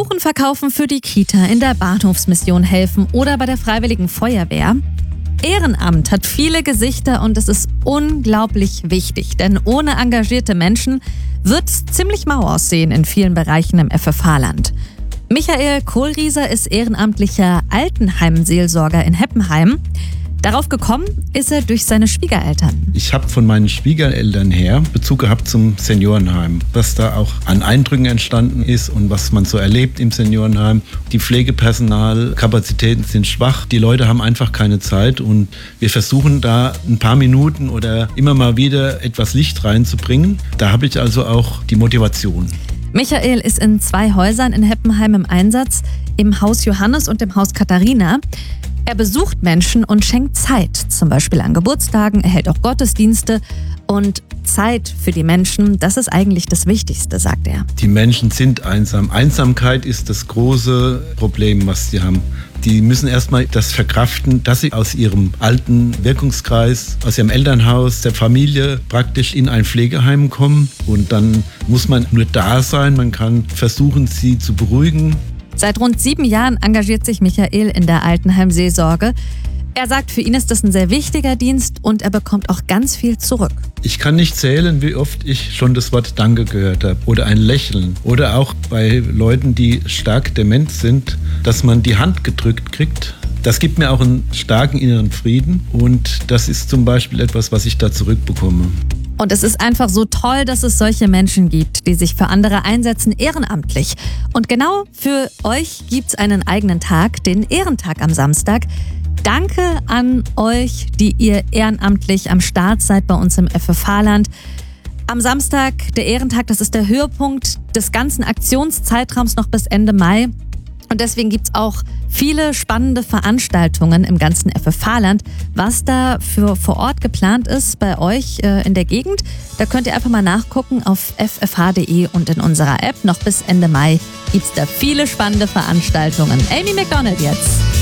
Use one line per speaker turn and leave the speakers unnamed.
Kuchen verkaufen für die Kita, in der Bahnhofsmission helfen oder bei der Freiwilligen Feuerwehr. Ehrenamt hat viele Gesichter und es ist unglaublich wichtig, denn ohne engagierte Menschen wird es ziemlich mau aussehen in vielen Bereichen im FFH-Land. Michael Kohlrieser ist ehrenamtlicher Altenheimseelsorger in Heppenheim. Darauf gekommen ist er durch seine Schwiegereltern.
Ich habe von meinen Schwiegereltern her Bezug gehabt zum Seniorenheim, was da auch an Eindrücken entstanden ist und was man so erlebt im Seniorenheim. Die Pflegepersonalkapazitäten sind schwach, die Leute haben einfach keine Zeit und wir versuchen da ein paar Minuten oder immer mal wieder etwas Licht reinzubringen. Da habe ich also auch die Motivation.
Michael ist in 2 Häusern in Heppenheim im Einsatz, im Haus Johannes und im Haus Katharina. Er besucht Menschen und schenkt Zeit, zum Beispiel an Geburtstagen, er hält auch Gottesdienste und Zeit für die Menschen, das ist eigentlich das Wichtigste, sagt er.
Die Menschen sind einsam. Einsamkeit ist das große Problem, was sie haben. Die müssen erstmal das verkraften, dass sie aus ihrem alten Wirkungskreis, aus ihrem Elternhaus, der Familie praktisch in ein Pflegeheim kommen. Und dann muss man nur da sein, man kann versuchen, sie zu beruhigen.
Seit rund 7 Jahren engagiert sich Michael in der Altenheimseelsorge. Er sagt, für ihn ist das ein sehr wichtiger Dienst und er bekommt auch ganz viel zurück.
Ich kann nicht zählen, wie oft ich schon das Wort Danke gehört habe oder ein Lächeln. Oder auch bei Leuten, die stark dement sind, dass man die Hand gedrückt kriegt. Das gibt mir auch einen starken inneren Frieden und das ist zum Beispiel etwas, was ich da zurückbekomme.
Und es ist einfach so toll, dass es solche Menschen gibt, die sich für andere einsetzen, ehrenamtlich. Und genau für euch gibt's einen eigenen Tag, den Ehrentag am Samstag. Danke an euch, die ihr ehrenamtlich am Start seid bei uns im FFH-Land. Am Samstag, der Ehrentag, das ist der Höhepunkt des ganzen Aktionszeitraums noch bis Ende Mai. Und deswegen gibt es auch viele spannende Veranstaltungen im ganzen FFH-Land. Was da für vor Ort geplant ist bei euch in der Gegend, da könnt ihr einfach mal nachgucken auf ffh.de und in unserer App. Noch bis Ende Mai gibt es da viele spannende Veranstaltungen. Amy McDonald jetzt.